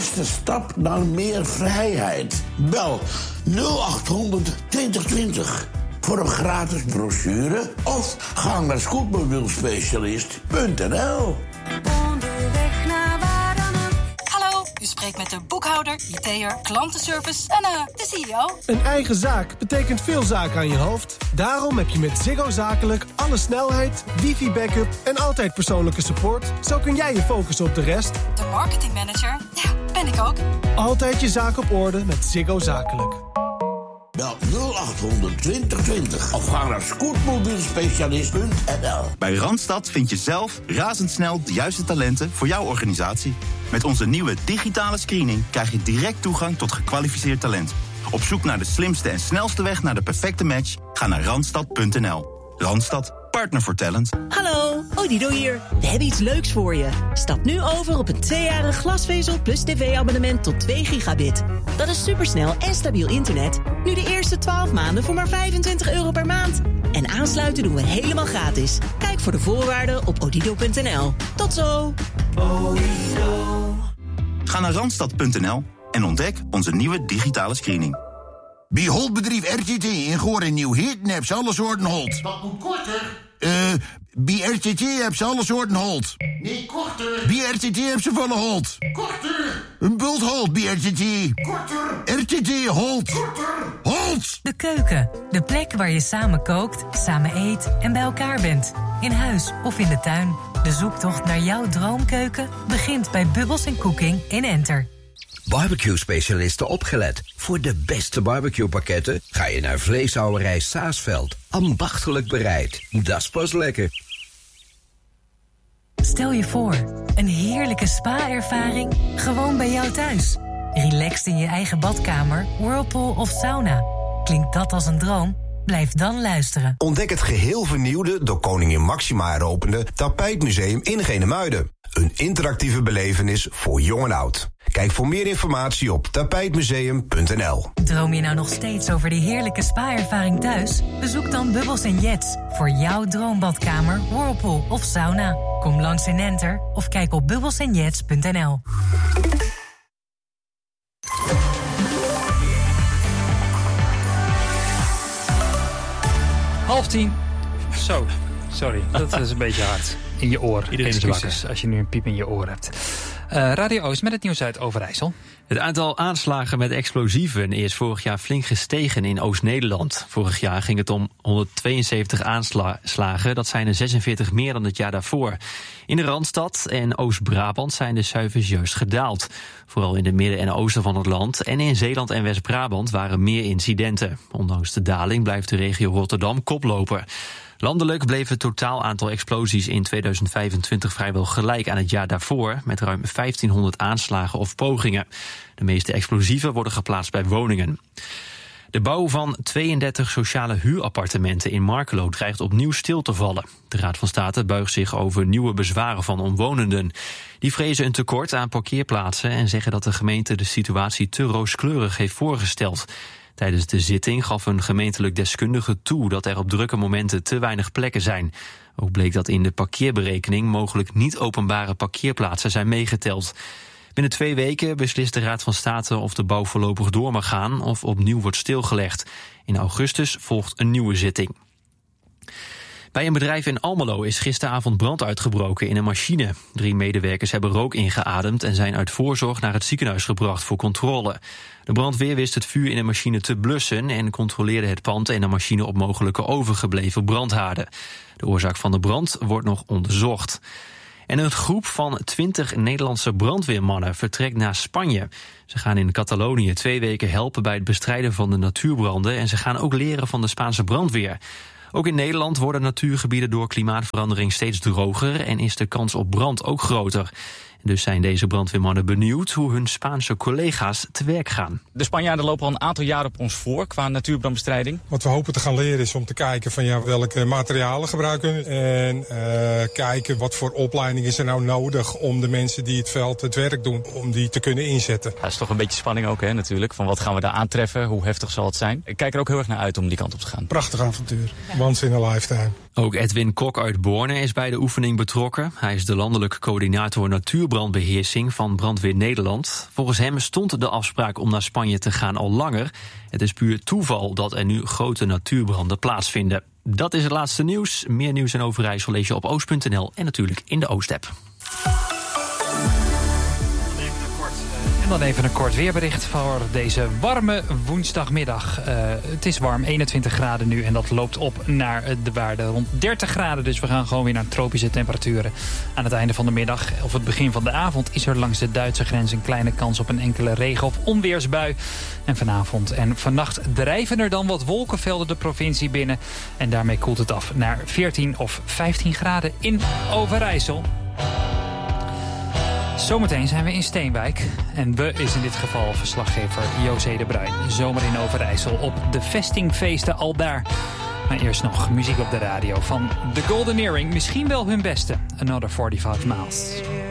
beste stap naar meer vrijheid. Bel 0800 2020 voor een gratis brochure of ga naar scootmobielspecialist.nl. Onderweg naar waar dan ook. Hallo, u spreekt met de boekhouder, IT'er, klantenservice en de CEO. Een eigen zaak betekent veel zaken aan je hoofd. Daarom heb je met Ziggo Zakelijk alle snelheid, wifi-backup en altijd persoonlijke support. Zo kun jij je focussen op de rest. De marketingmanager, ja, ben ik ook. Altijd je zaak op orde met Ziggo Zakelijk. Bel 0800 2020 of ga naar scootmobielspecialist.nl. Bij Randstad vind je zelf razendsnel de juiste talenten voor jouw organisatie. Met onze nieuwe digitale screening krijg je direct toegang tot gekwalificeerd talent. Op zoek naar de slimste en snelste weg naar de perfecte match? Ga naar randstad.nl. Randstad, partner voor talent. Hallo, Odido hier. We hebben iets leuks voor je. Stap nu over op een 2-jarig glasvezel plus tv-abonnement tot 2 gigabit. Dat is supersnel en stabiel internet. Nu de eerste 12 maanden voor maar €25 per maand. En aansluiten doen we helemaal gratis. Kijk voor de voorwaarden op odido.nl. Tot zo! Ga naar randstad.nl en ontdek onze nieuwe digitale screening. Bij Holtbedrijf RTT in Goor en Nieuw-Heerden heb ze alle soorten Holt. Dat moet korter. Bij RTT heb ze alle soorten Holt. Nee, korter. Bij RTT heb ze volle Holt. Korter. Een bult Holt bij RTT. Korter. RTT Holt. Korter. Holt! De keuken. De plek waar je samen kookt, samen eet en bij elkaar bent. In huis of in de tuin. De zoektocht naar jouw droomkeuken begint bij Bubbles & Cooking in Enter. Barbecue-specialisten opgelet. Voor de beste barbecue-pakketten ga je naar Vleeshouwerij Saasveld. Ambachtelijk bereid. Dat is pas lekker. Stel je voor, een heerlijke spa-ervaring gewoon bij jou thuis. Relaxed in je eigen badkamer, whirlpool of sauna. Klinkt dat als een droom? Blijf dan luisteren. Ontdek het geheel vernieuwde, door koningin Máxima heropende Tapijtmuseum in Genemuiden. Een interactieve belevenis voor jong en oud. Kijk voor meer informatie op tapijtmuseum.nl. Droom je nou nog steeds over die heerlijke spa-ervaring thuis? Bezoek dan Bubbles & Jets voor jouw droombadkamer, whirlpool of sauna. Kom langs in Enter of kijk op bubbelsandjets.nl. Half 10. Zo, sorry, dat is een beetje hard. In je oor. Excuses als je nu een piep in je oor hebt. Radio Oost met het nieuws uit Overijssel. Het aantal aanslagen met explosieven is vorig jaar flink gestegen in Oost-Nederland. Vorig jaar ging het om 172 aanslagen. Dat zijn er 46 meer dan het jaar daarvoor. In de Randstad en Oost-Brabant zijn de cijfers juist gedaald. Vooral in het midden en oosten van het land. En in Zeeland en West-Brabant waren meer incidenten. Ondanks de daling blijft de regio Rotterdam koploper. Landelijk bleef het totaal aantal explosies in 2025 vrijwel gelijk aan het jaar daarvoor, met ruim 1500 aanslagen of pogingen. De meeste explosieven worden geplaatst bij woningen. De bouw van 32 sociale huurappartementen in Markelo dreigt opnieuw stil te vallen. De Raad van State buigt zich over nieuwe bezwaren van omwonenden. Die vrezen een tekort aan parkeerplaatsen en zeggen dat de gemeente de situatie te rooskleurig heeft voorgesteld. Tijdens de zitting gaf een gemeentelijk deskundige toe dat er op drukke momenten te weinig plekken zijn. Ook bleek dat in de parkeerberekening mogelijk niet openbare parkeerplaatsen zijn meegeteld. Binnen 2 weken beslist de Raad van State of de bouw voorlopig door mag gaan of opnieuw wordt stilgelegd. In augustus volgt een nieuwe zitting. Bij een bedrijf in Almelo is gisteravond brand uitgebroken in een machine. 3 medewerkers hebben rook ingeademd en zijn uit voorzorg naar het ziekenhuis gebracht voor controle. De brandweer wist het vuur in de machine te blussen en controleerde het pand en de machine op mogelijke overgebleven brandhaarden. De oorzaak van de brand wordt nog onderzocht. En een groep van 20 Nederlandse brandweermannen vertrekt naar Spanje. Ze gaan in Catalonië 2 weken helpen bij het bestrijden van de natuurbranden en ze gaan ook leren van de Spaanse brandweer. Ook in Nederland worden natuurgebieden door klimaatverandering steeds droger en is de kans op brand ook groter. Dus zijn deze brandweermannen benieuwd hoe hun Spaanse collega's te werk gaan. De Spanjaarden lopen al een aantal jaren op ons voor qua natuurbrandbestrijding. Wat we hopen te gaan leren is om te kijken van welke materialen gebruiken we. En kijken wat voor opleiding is er nou nodig om de mensen die het werk doen, om die te kunnen inzetten. Ja, dat is toch een beetje spanning ook natuurlijk. Van wat gaan we daar aantreffen, hoe heftig zal het zijn. Ik kijk er ook heel erg naar uit om die kant op te gaan. Prachtig avontuur. Once in a lifetime. Ook Edwin Kok uit Borne is bij de oefening betrokken. Hij is de landelijk coördinator natuurbrandbeheersing van Brandweer Nederland. Volgens hem stond de afspraak om naar Spanje te gaan al langer. Het is puur toeval dat er nu grote natuurbranden plaatsvinden. Dat is het laatste nieuws. Meer nieuws in Overijssel lees je op oost.nl en natuurlijk in de Oost-app. En dan even een kort weerbericht voor deze warme woensdagmiddag. Het is warm, 21 graden nu en dat loopt op naar de waarde rond 30 graden. Dus we gaan gewoon weer naar tropische temperaturen. Aan het einde van de middag of het begin van de avond is er langs de Duitse grens een kleine kans op een enkele regen- of onweersbui. En vanavond en vannacht drijven er dan wat wolkenvelden de provincie binnen. En daarmee koelt het af naar 14 of 15 graden in Overijssel. Zometeen zijn we in Steenwijk. En we is in dit geval verslaggever José de Bruin. Zomer in Overijssel op de vestingfeesten aldaar. Maar eerst nog muziek op de radio van The Golden Earring. Misschien wel hun beste. Another 45 Miles.